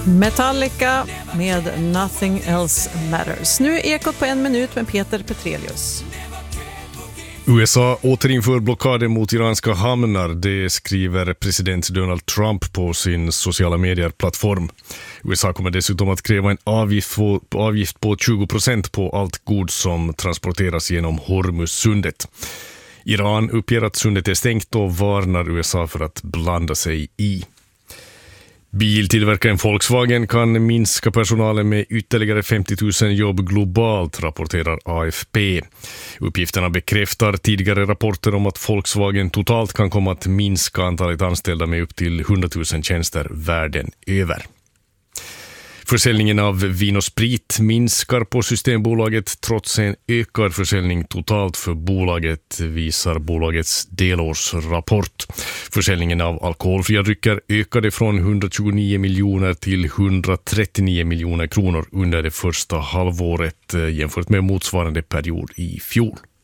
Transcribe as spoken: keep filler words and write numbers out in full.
Metallica med Nothing Else Matters. Nu är Ekot på en minut med Peter Petrelius. U S A återinför blockaden mot iranska hamnar, det skriver president Donald Trump på sin sociala medier-plattform. U S A kommer dessutom att kräva en avgift på, avgift på tjugo procent på allt gods som transporteras genom Hormuzsundet. Iran uppger att sundet är stängt och varnar U S A för att blanda sig i. Biltillverkaren Volkswagen kan minska personalen med ytterligare femtio tusen jobb globalt, rapporterar A F P. Uppgifterna bekräftar tidigare rapporter om att Volkswagen totalt kan komma att minska antalet anställda med upp till hundra tusen tjänster världen över. Försäljningen av vin och sprit minskar på Systembolaget trots en ökad försäljning totalt för bolaget, visar bolagets delårsrapport. Försäljningen av alkoholfria drycker ökade från hundratjugonio miljoner till hundratrettionio miljoner kronor under det första halvåret jämfört med motsvarande period i fjol.